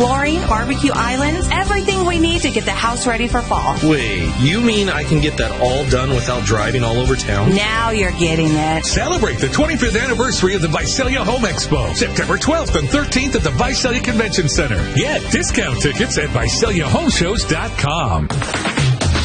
flooring, barbecue islands, everything we need to get the house ready for fall. Wait, you mean I can get that all done without driving all over town? Now you're getting it. Celebrate the 25th anniversary of the Visalia Home Expo, September 12th and 13th at the Visalia Convention Center. Get discount tickets at VisaliaHomeshows.com.